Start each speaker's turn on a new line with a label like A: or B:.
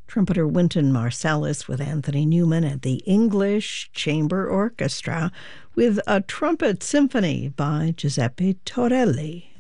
A: Trumpeter Wynton Marsalis with Anthony Newman and the English Chamber Orchestra with a Trumpet Symphony by Giuseppe Torelli.